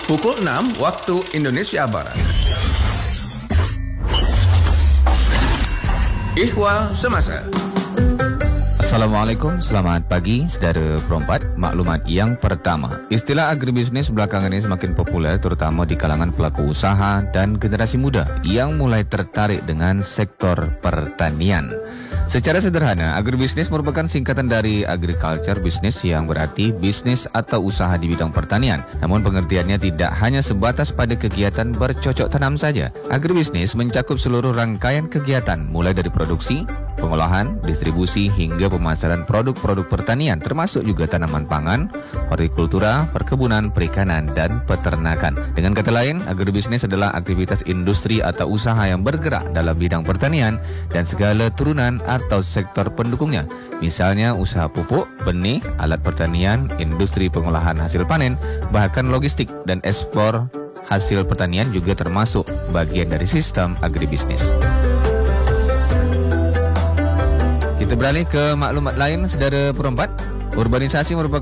Pukul 6 waktu Indonesia Barat. Ihwal Semasa. Assalamualaikum, selamat pagi saudara perempat. Maklumat yang pertama, istilah agribisnis belakangan ini semakin populer terutama di kalangan pelaku usaha dan generasi muda yang mulai tertarik dengan sektor pertanian. Secara sederhana, agribisnis merupakan singkatan dari agriculture business yang berarti bisnis atau usaha di bidang pertanian. Namun pengertiannya tidak hanya sebatas pada kegiatan bercocok tanam saja. Agribisnis mencakup seluruh rangkaian kegiatan mulai dari produksi, pengolahan, distribusi hingga pemasaran produk-produk pertanian termasuk juga tanaman pangan, hortikultura, perkebunan, perikanan, dan peternakan. Dengan kata lain, agribisnis adalah aktivitas industri atau usaha yang bergerak dalam bidang pertanian dan segala turunan atau sektor pendukungnya. Misalnya usaha pupuk, benih, alat pertanian, industri pengolahan hasil panen, bahkan logistik dan ekspor hasil pertanian juga termasuk bagian dari sistem agribisnis. Kita beralih ke maklumat lain, saudara perempat. Urbanisasi merupakan